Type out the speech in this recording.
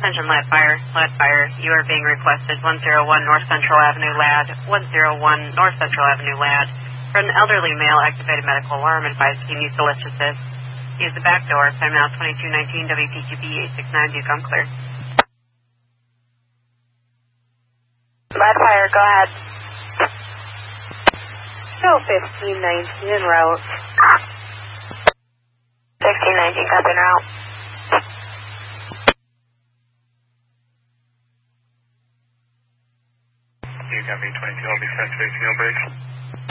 Attention Lad Fire, you are being requested 101 North Central Avenue Lad, 101 North Central Avenue Lad. For an elderly male, activated medical alarm, advised team use the lift assist. Use the back door, time now 2219 WPQB 869, do come clear. Lad Fire, go ahead. Show 1519 en route. 1619, copy en route. You got me 22, I'll be sent to 18 base.